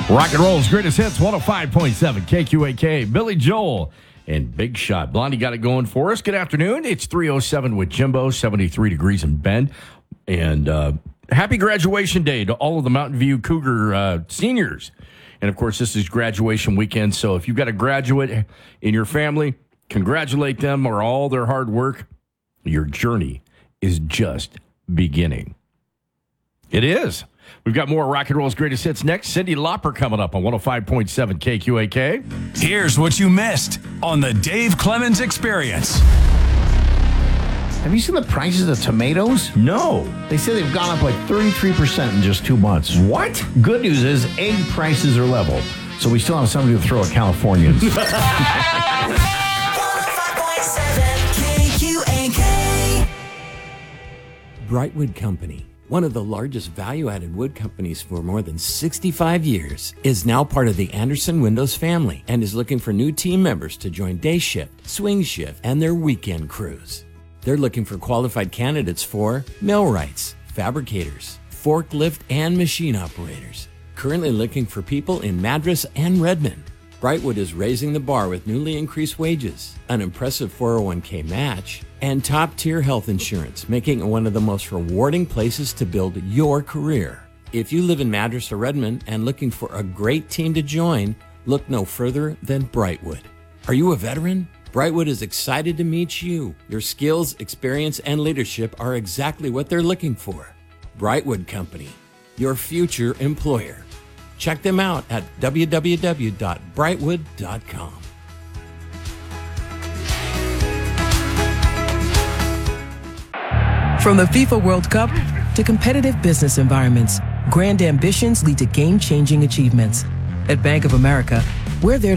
Rock and roll's greatest hits, 105.7 KQAK. Billy Joel and Big Shot. Blondie got it going for us. Good afternoon. It's 3:07 with Jimbo, 73 degrees in Bend. And happy graduation day to all of the Mountain View Cougar seniors. And, of course, this is graduation weekend. So if you've got a graduate in your family, congratulate them on all their hard work. Your journey is just beginning. It is. We've got more Rock and Roll's greatest hits next. Cyndi Lauper coming up on 105.7 KQAK. Here's what you missed on the Dave Clemens Experience. Have you seen the prices of tomatoes? No. They say they've gone up like 33% in just 2 months. What? Good news is egg prices are level, so we still have somebody to throw at Californians. 105.7 KQAK. Brightwood Company, one of the largest value-added wood companies for more than 65 years, is now part of the Anderson Windows family and is looking for new team members to join day shift, swing shift, and their weekend crews. They're looking for qualified candidates for millwrights, fabricators, forklift, and machine operators. Currently looking for people in Madras and Redmond. Brightwood is raising the bar with newly increased wages, an impressive 401k match, and top-tier health insurance, making it one of the most rewarding places to build your career. If you live in Madras or Redmond and looking for a great team to join, look no further than Brightwood. Are you a veteran? Brightwood is excited to meet you. Your skills, experience, and leadership are exactly what they're looking for. Brightwood Company, your future employer. Check them out at www.brightwood.com. From the FIFA World Cup to competitive business environments, grand ambitions lead to game-changing achievements. At Bank of America, we're there